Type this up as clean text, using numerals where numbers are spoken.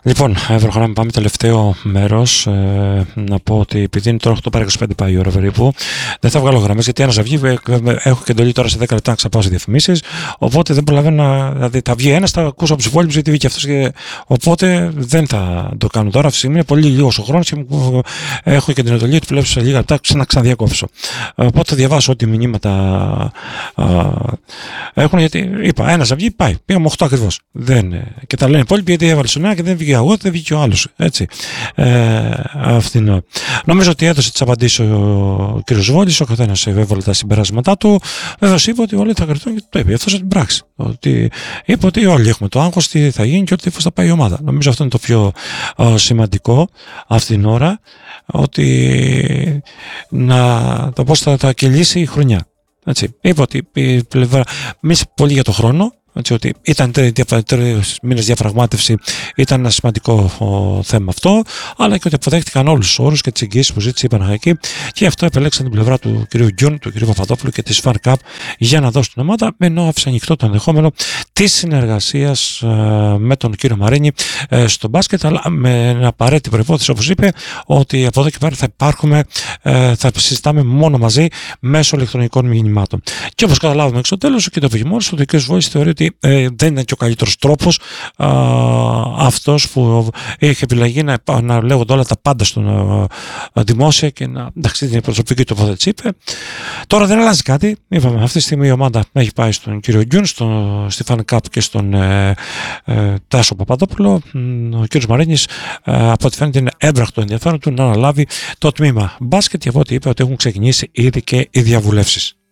Λοιπόν, προχωράμε, πάμε τελευταίο μέρος. Να πω ότι επειδή είναι τώρα 8:25 πάει η ώρα περίπου, δεν θα βγάλω γραμμές γιατί ένας θα βγει. Έχω και εντολή τώρα σε 10 λεπτά να ξαπάω σε διαφημίσεις. Οπότε δεν προλαβαίνω να. Δηλαδή, θα βγει ένας, θα ακούσω από τους υπόλοιπους γιατί βγήκε αυτός. Οπότε δεν θα το κάνω τώρα. Αυτή τη στιγμή είναι πολύ λίγος ο χρόνος και έχω και την εντολή ότι βλέπω σε λίγα λεπτά να ξαναδιακόψω. Οπότε θα διαβάσω ό,τι μηνύματα έχουν. Γιατί είπα, ένας θα βγει, πάει. Πήγαμε 8 ακριβώς. Και τα λένε οι υπόλοιποι γιατί έβαλε στον ένα και δεν βγήκε εγώ, δεν βγήκε ο άλλος. Έτσι. Νομίζω ότι έδωσε τις απαντήσεις ο κ. Βόλης, ο καθένας έβαλε τα συμπεράσματά του. Βέβαια, είπε ότι όλοι θα κρατούν και το είπε. Αυτό στην πράξη. Είπε ότι όλοι έχουμε το άγχος, τι θα γίνει και ότι θα πάει η ομάδα. Νομίζω αυτό είναι το πιο σημαντικό αυτή την ώρα. Ότι το πώς θα κυλήσει η χρονιά. Έτσι. Είπε ότι η πλευρά. Εμείς πολύ για το χρόνο. Έτσι, ότι ήταν 3 μήνες διαφραγμάτευση, ήταν ένα σημαντικό θέμα αυτό, αλλά και ότι αποδέχτηκαν όλους τους όρους και τις εγγύσεις που ζήτησε η Παναχαϊκή και γι' αυτό επέλεξαν την πλευρά του κ. Γκιούν, του κ. Παπαδόπουλου και της FAR Cup για να δώσουν την ομάδα, ενώ άφησε ανοιχτό το ενδεχόμενο της συνεργασίας με τον κ. Μαρίνη στο μπάσκετ, αλλά με ένα απαραίτητη προϋπόθεση, όπως είπε, ότι από εδώ και πέρα θα συζητάμε μόνο μαζί μέσω ηλεκτρονικών μηνυμάτων. Και όπως καταλάβαμε εξ το τέλος, ο κ. Βηγημόρης, ο κ. Βόλης θεωρεί ότι δεν ήταν και ο καλύτερος τρόπος αυτός που είχε επιλεγεί να λέγονται όλα τα πάντα στον δημόσια και να εντάξει την προσωπική τοποθέτηση. Είπε. Τώρα δεν αλλάζει κάτι. Είπαμε, αυτή τη στιγμή η ομάδα έχει πάει στον κύριο Γκιούν, στη FAR Cup και στον Τάσο Παπαδόπουλο. Ο κύριος Μαρίνης, από ό,τι φαίνεται, είναι έμπρακτο ενδιαφέρον του να αναλάβει το τμήμα μπάσκετ, και από ό,τι είπε ότι έχουν ξεκινήσει ήδη και οι διαβουλεύσεις.